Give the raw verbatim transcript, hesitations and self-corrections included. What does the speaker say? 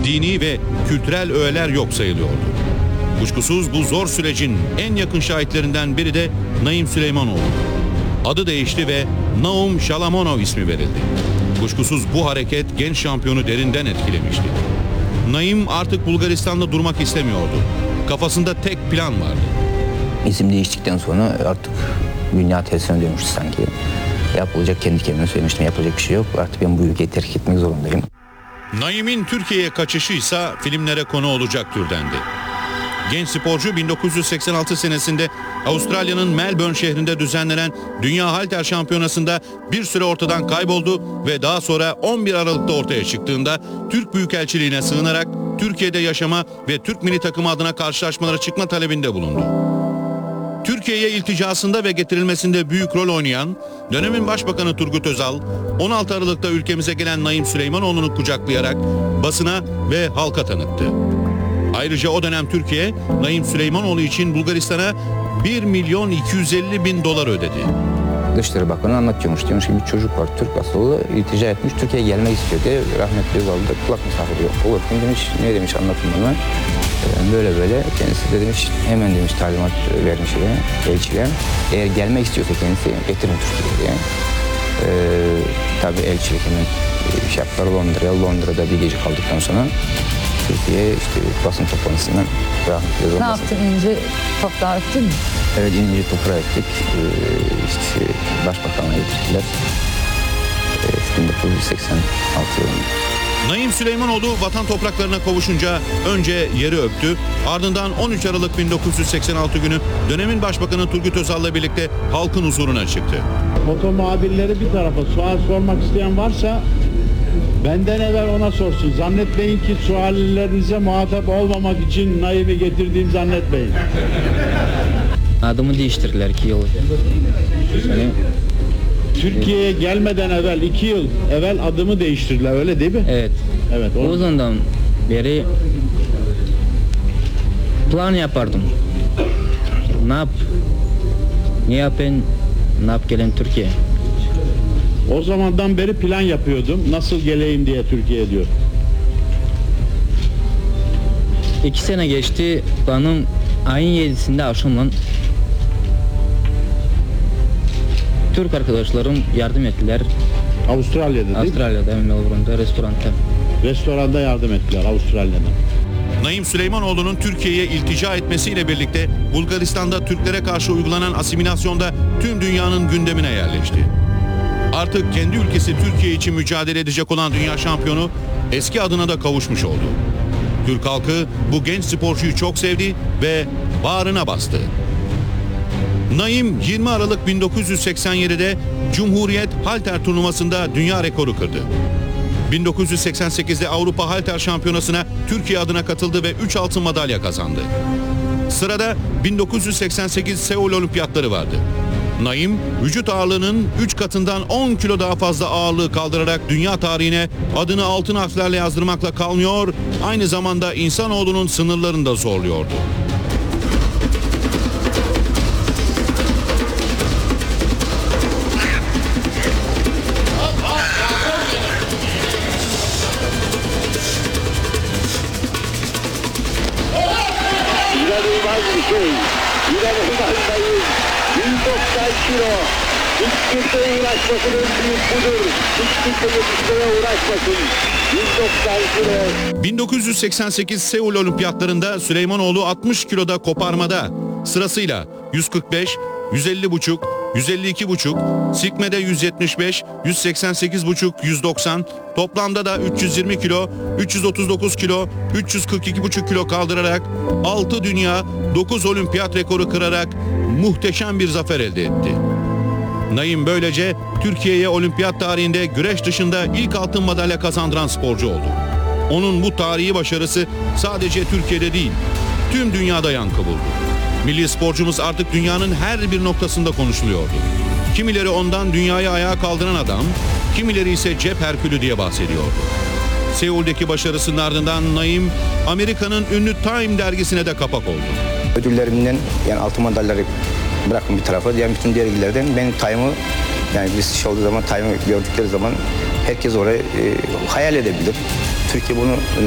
dini ve kültürel öğeler yok sayılıyordu. Kuşkusuz bu zor sürecin en yakın şahitlerinden biri de Naim Süleymanoğlu. Adı değişti ve Naum Şalamonov ismi verildi. Kuşkusuz bu hareket genç şampiyonu derinden etkilemişti. Naim artık Bulgaristan'da durmak istemiyordu. Kafasında tek plan vardı. İsim değiştikten sonra artık dünya tersine dönmüştü sanki. Yapılacak, kendi kendime söylemiştim, yapılacak bir şey yok. Artık ben bu ülkeyi terk etmek zorundayım. Naim'in Türkiye'ye kaçışı ise filmlere konu olacak türdendi. Genç sporcu bin dokuz yüz seksen altı senesinde Avustralya'nın Melbourne şehrinde düzenlenen Dünya Halter Şampiyonası'nda bir süre ortadan kayboldu ve daha sonra on bir Aralık'ta ortaya çıktığında Türk Büyükelçiliğine sığınarak Türkiye'de yaşama ve Türk milli takımı adına karşılaşmalara çıkma talebinde bulundu. Türkiye'ye ilticasında ve getirilmesinde büyük rol oynayan dönemin Başbakanı Turgut Özal, on altı Aralık'ta ülkemize gelen Naim Süleymanoğlu'nu kucaklayarak basına ve halka tanıttı. Ayrıca o dönem Türkiye, Naim Süleymanoğlu için Bulgaristan'a bir milyon iki yüz elli bin dolar ödedi. Dışişleri Bakanı anlatıyormuş. Diyormuş ki bir çocuk var, Türk asıllı, iltica etmiş, Türkiye'ye gelmek istiyor diye. Rahmetli Özal da kulak misafiri yok. Olurken demiş, ne demiş anlatın bana. Ee, böyle böyle kendisi de demiş, hemen demiş talimat vermiş elçiye. Eğer gelmek istiyorsa kendisi getirin Türkiye'ye diye. Ee, tabii elçilik hemen şey yaptılar Londra'ya. Londra'da bir gece kaldıktan sonra Türkiye'ye işte basın toplantısından rahmetli Özal. Ne yaptın, ince toprağı öptün mü? Evet, ince toprağı ettik. Ee, işte Başbakan'a getirdiler. Ee, bin dokuz yüz seksen altı yılında. Naim Süleymanoğlu vatan topraklarına kavuşunca önce yeri öptü, ardından on üç Aralık bin dokuz yüz seksen altı günü dönemin Başbakanı Turgut Özal'la birlikte halkın huzuruna çıktı. Foto muhabirleri bir tarafa, sual sormak isteyen varsa benden evvel ona sorsun. Zannetmeyin ki suallerinize muhatap olmamak için Naim'i getirdiğim zannetmeyin. Adımı değiştirdiler iki yıl. Yani, Türkiye'ye gelmeden evvel, iki yıl evvel adımı değiştirdiler, öyle değil mi? evet. Evet. O zamandan beri plan yapardım. Ne yap? Ne yapayım? Ne yap gelin Türkiye? O zamandan beri plan yapıyordum. Nasıl geleyim diye Türkiye'ye diyor. İki sene geçti. Planım ayın yedisinde akşamdan Türk arkadaşlarım yardım ettiler. Avustralya'da değil mi? Avustralya'da, Melbourne'da, restoranda. Restoranda yardım ettiler Avustralya'dan. Naim Süleymanoğlu'nun Türkiye'ye iltica etmesiyle birlikte Bulgaristan'da Türklere karşı uygulanan asimilasyonda tüm dünyanın gündemine yerleşti. Artık kendi ülkesi Türkiye için mücadele edecek olan dünya şampiyonu eski adına da kavuşmuş oldu. Türk halkı bu genç sporcuyu çok sevdi ve bağrına bastı. Naim yirmi Aralık bin dokuz yüz seksen yedi'de Cumhuriyet Halter turnuvasında dünya rekoru kırdı. bin dokuz yüz seksen sekiz'de Avrupa Halter Şampiyonası'na Türkiye adına katıldı ve üç altın madalya kazandı. Sırada bin dokuz yüz seksen sekiz Seul Olimpiyatları vardı. Naim, vücut ağırlığının üç katından on kilo daha fazla ağırlığı kaldırarak dünya tarihine adını altın harflerle yazdırmakla kalmıyor, aynı zamanda insanoğlunun sınırlarını da zorluyordu. İnanılmaz bir şey. İnanılmaz sayın. yüz doksan kilo. Hiç kimseye uğraşmasın, en büyük budur. Hiç kimse yetişmeye uğraşmasın. yüz doksan kilo. bin dokuz yüz seksen sekiz Seul Olimpiyatlarında Süleymanoğlu altmış kiloda koparmada sırasıyla yüz kırk beş, yüz elli buçuk, yüz elli iki buçuk, sikmede yüz yetmiş beş, yüz seksen sekiz buçuk, yüz doksan, toplamda da üç yüz yirmi kilo, üç yüz otuz dokuz kilo, üç yüz kırk iki buçuk kilo kaldırarak altı dünya, dokuz olimpiyat rekoru kırarak muhteşem bir zafer elde etti. Naim böylece Türkiye'ye olimpiyat tarihinde güreş dışında ilk altın madalya kazandıran sporcu oldu. Onun bu tarihi başarısı sadece Türkiye'de değil, tüm dünyada yankı buldu. Milli sporcumuz artık dünyanın her bir noktasında konuşuluyordu. Kimileri ondan dünyayı ayağa kaldıran adam, kimileri ise cep herkülü diye bahsediyordu. Seul'deki başarısının ardından Naim, Amerika'nın ünlü Time dergisine de kapak oldu. Ödüllerimden yani altın madalyaları bırakın bir tarafa, diğer bütün dergilerden benim Time'ı, yani birisi şey olduğu zaman Time'ı gördükleri zaman herkes orayı e, hayal edebilir. Türkiye bunu